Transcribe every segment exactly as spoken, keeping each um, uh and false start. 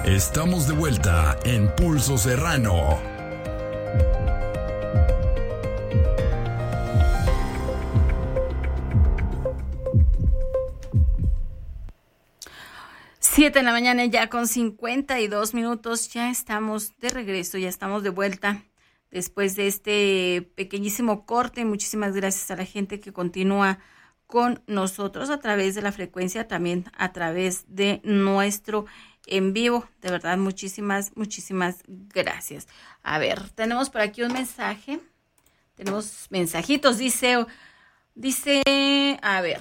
Estamos de vuelta en Pulso Serrano. Siete de la mañana ya con cincuenta y dos minutos, ya estamos de regreso, ya estamos de vuelta después de este pequeñísimo corte. Muchísimas gracias a la gente que continúa con nosotros a través de la frecuencia, también a través de nuestro en vivo. De verdad, muchísimas, muchísimas gracias. A ver, tenemos por aquí un mensaje, tenemos mensajitos, dice, dice, a ver.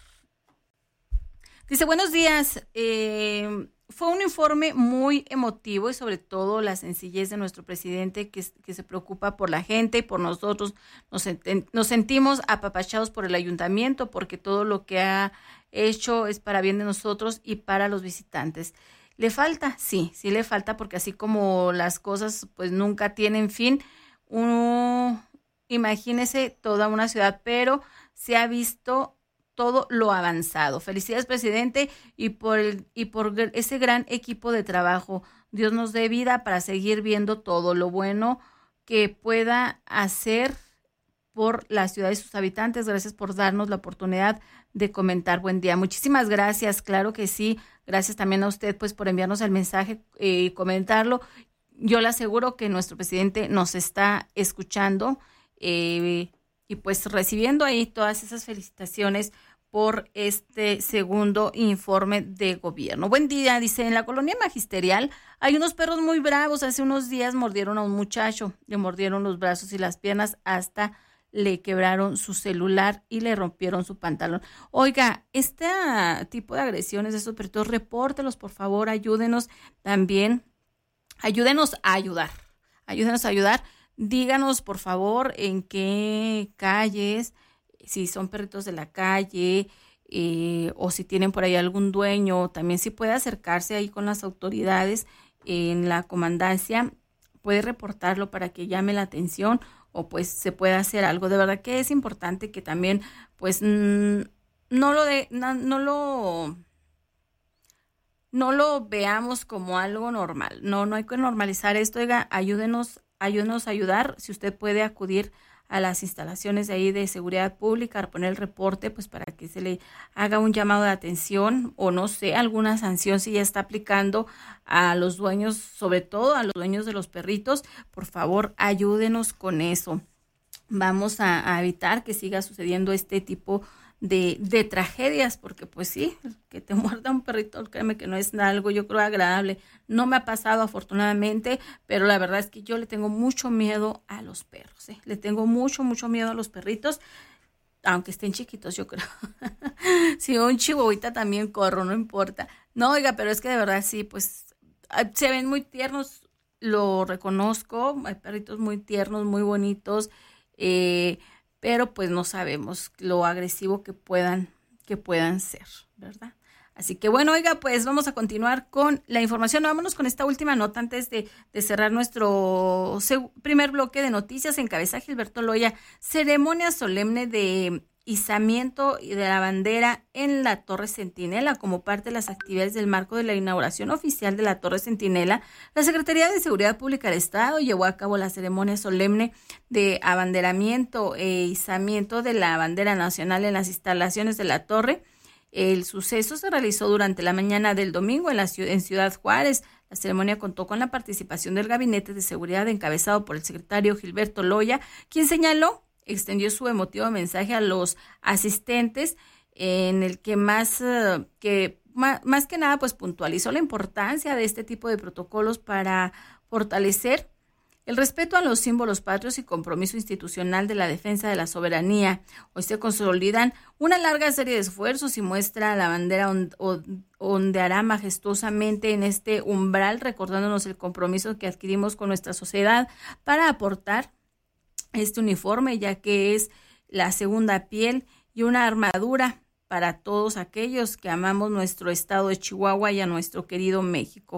Dice, buenos días, eh, fue un informe muy emotivo y sobre todo la sencillez de nuestro presidente que, que se preocupa por la gente y por nosotros. Nos, nos sentimos apapachados por el ayuntamiento porque todo lo que ha hecho es para bien de nosotros y para los visitantes. ¿Le falta? Sí, sí le falta porque así como las cosas pues nunca tienen fin, uno, imagínese toda una ciudad, pero se ha visto todo lo avanzado. Felicidades, presidente, y por el, y por ese gran equipo de trabajo. Dios nos dé vida para seguir viendo todo lo bueno que pueda hacer por la ciudad y sus habitantes. Gracias por darnos la oportunidad de comentar. Buen día. Muchísimas gracias, claro que sí. Gracias también a usted pues por enviarnos el mensaje y eh, comentarlo. Yo le aseguro que nuestro presidente nos está escuchando eh, y pues recibiendo ahí todas esas felicitaciones por este segundo informe de gobierno. Buen día, dice, en la colonia magisterial hay unos perros muy bravos. Hace unos días mordieron a un muchacho, le mordieron los brazos y las piernas, hasta le quebraron su celular y le rompieron su pantalón. Oiga, este tipo de agresiones de esos perritos, repórtelos, por favor, ayúdenos también, ayúdenos a ayudar, ayúdenos a ayudar. Díganos, por favor, en qué calles, si son perritos de la calle eh, o si tienen por ahí algún dueño. También si puede acercarse ahí con las autoridades en la comandancia, puede reportarlo para que llame la atención o pues se pueda hacer algo. De verdad que es importante que también pues no lo de, no, no lo no lo veamos como algo normal. No, no hay que normalizar esto. Oiga, ayúdenos, ayúdenos a ayudar. Si usted puede acudir a las instalaciones de ahí de seguridad pública, a poner el reporte, pues para que se le haga un llamado de atención o no sé, alguna sanción si ya está aplicando a los dueños, sobre todo a los dueños de los perritos. Por favor, ayúdenos con eso. Vamos a, a evitar que siga sucediendo este tipo de, de tragedias, porque pues sí, que te muerda un perrito, créeme que no es algo, yo creo, agradable. No me ha pasado afortunadamente, pero la verdad es que yo le tengo mucho miedo a los perros, ¿eh? Le tengo mucho, mucho miedo a los perritos, aunque estén chiquitos, yo creo. Si un chihuahuita también corro, no importa. No, oiga, pero es que de verdad sí, pues se ven muy tiernos, lo reconozco, hay perritos muy tiernos, muy bonitos, eh, pero pues no sabemos lo agresivo que puedan, que puedan ser, ¿verdad? Así que bueno, oiga, pues vamos a continuar con la información. Vámonos con esta última nota antes de, de cerrar nuestro seg- primer bloque de noticias. Encabeza Gilberto Loya, ceremonia solemne de izamiento de la bandera en la Torre Centinela. Como parte de las actividades del marco de la inauguración oficial de la Torre Centinela, la Secretaría de Seguridad Pública del Estado llevó a cabo la ceremonia solemne de abanderamiento e izamiento de la bandera nacional en las instalaciones de la Torre. El suceso se realizó durante la mañana del domingo en, la ciudad, en Ciudad Juárez. La ceremonia contó con la participación del Gabinete de Seguridad encabezado por el secretario Gilberto Loya, quien señaló, extendió su emotivo mensaje a los asistentes, en el que más, uh, que más, más que nada pues puntualizó la importancia de este tipo de protocolos para fortalecer el respeto a los símbolos patrios y compromiso institucional de la defensa de la soberanía. Hoy se consolidan una larga serie de esfuerzos y muestra la bandera on, on, ondeará majestuosamente en este umbral, recordándonos el compromiso que adquirimos con nuestra sociedad para aportar este uniforme, ya que es la segunda piel y una armadura para todos aquellos que amamos nuestro estado de Chihuahua y a nuestro querido México.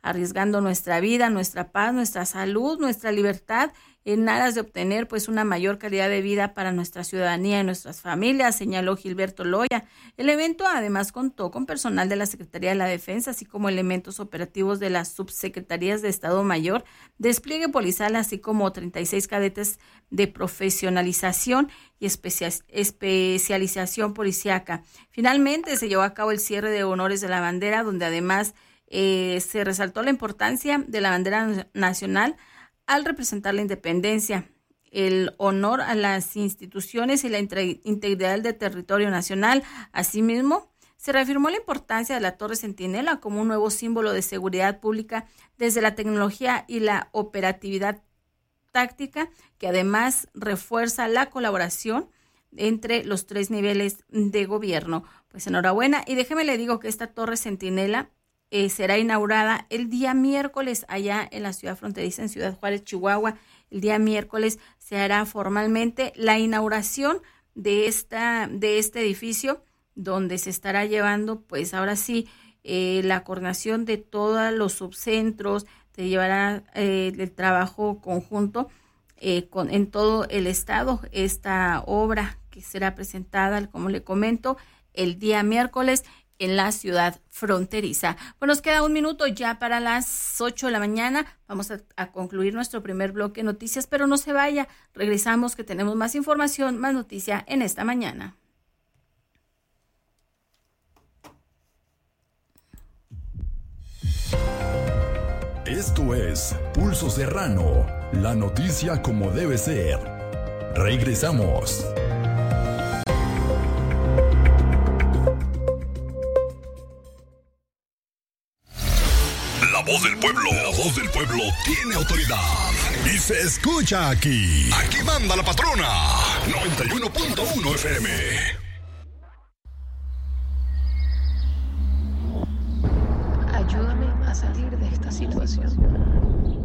arriesgando nuestra vida, nuestra paz, nuestra salud, nuestra libertad, en aras de obtener pues una mayor calidad de vida para nuestra ciudadanía y nuestras familias, señaló Gilberto Loya. El evento además contó con personal de la Secretaría de la Defensa, así como elementos operativos de las subsecretarías de Estado Mayor, despliegue policial, así como treinta y seis cadetes de profesionalización y especia- especialización policíaca. Finalmente se llevó a cabo el cierre de honores de la bandera, donde además eh, se resaltó la importancia de la bandera nacional al representar la independencia, el honor a las instituciones y la integridad del territorio nacional. Asimismo, se reafirmó la importancia de la Torre Centinela como un nuevo símbolo de seguridad pública desde la tecnología y la operatividad táctica, que además refuerza la colaboración entre los tres niveles de gobierno. Pues enhorabuena, y déjeme le digo que esta Torre Centinela Eh, será inaugurada el día miércoles allá en la ciudad fronteriza, en Ciudad Juárez, Chihuahua. El día miércoles se hará formalmente la inauguración de esta de este edificio, donde se estará llevando, pues ahora sí, eh, la coordinación de todos los subcentros, se llevará eh, el trabajo conjunto eh, con, en todo el estado. Esta obra que será presentada, como le comento, el día miércoles en la ciudad fronteriza. Pues nos queda un minuto ya para las ocho de la mañana. Vamos a, a concluir nuestro primer bloque de noticias, pero no se vaya. Regresamos, que tenemos más información, más noticia en esta mañana. Esto es Pulso Serrano, la noticia como debe ser. Regresamos. La voz del pueblo, la voz del pueblo tiene autoridad y se escucha aquí. Aquí manda la patrona. noventa y uno punto uno F M. Ayúdame a salir de esta situación.